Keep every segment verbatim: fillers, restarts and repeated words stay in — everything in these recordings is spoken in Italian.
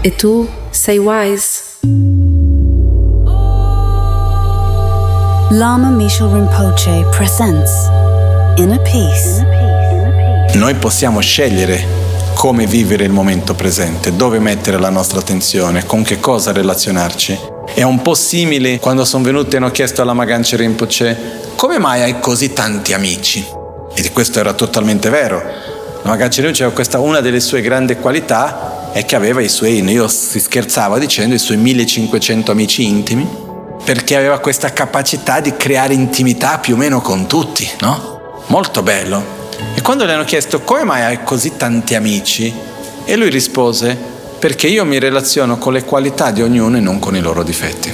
E tu sei wise. Lama Misho Rinpoche presents Inner Peace. Noi possiamo scegliere come vivere il momento presente, dove mettere la nostra attenzione, con che cosa relazionarci. È un po' simile quando sono venuti e hanno chiesto alla Maganchi Rinpoche: come mai hai così tanti amici? E questo era totalmente vero. La Maganchi Rinpoche, questa una delle sue grandi qualità è che aveva i suoi, io si scherzava dicendo, i suoi millecinquecento amici intimi, perché aveva questa capacità di creare intimità più o meno con tutti, no? Molto bello. E quando le hanno chiesto come mai hai così tanti amici, e lui rispose: perché io mi relaziono con le qualità di ognuno e non con i loro difetti.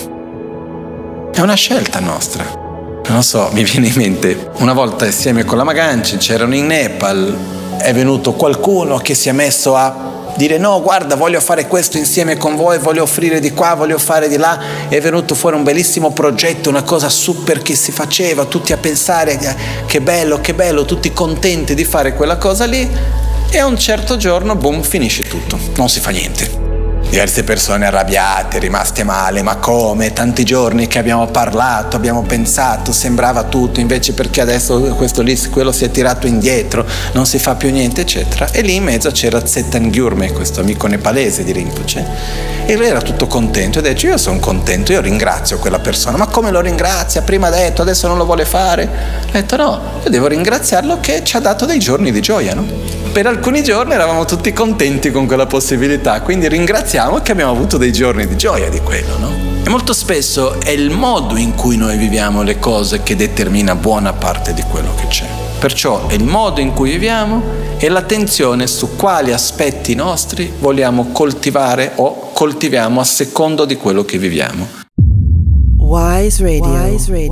È una scelta nostra. Non so, mi viene in mente, una volta insieme con la Maganchi c'erano in Nepal, è venuto qualcuno che si è messo a dire: no, guarda, voglio fare questo insieme con voi, voglio offrire di qua, voglio fare di là. È venuto fuori un bellissimo progetto, una cosa super che si faceva, tutti a pensare che bello, che bello, tutti contenti di fare quella cosa lì. E a un certo giorno, boom, finisce tutto, non si fa niente. Diverse persone arrabbiate, rimaste male: ma come? Tanti giorni che abbiamo parlato, abbiamo pensato, sembrava tutto, invece perché adesso questo lì, quello si è tirato indietro, non si fa più niente, eccetera. E lì in mezzo c'era Tsetan Gyurme, questo amico nepalese di Rinpoche, e lui era tutto contento e dice: io sono contento, io ringrazio quella persona. Ma come lo ringrazia? Prima ha detto, adesso non lo vuole fare. Ha detto: no, io devo ringraziarlo che ci ha dato dei giorni di gioia, no? Per alcuni giorni eravamo tutti contenti con quella possibilità, quindi ringraziamo che abbiamo avuto dei giorni di gioia di quello, no? E molto spesso è il modo in cui noi viviamo le cose che determina buona parte di quello che c'è. Perciò è il modo in cui viviamo e l'attenzione su quali aspetti nostri vogliamo coltivare o coltiviamo a secondo di quello che viviamo. Wise Radio. Wise Radio.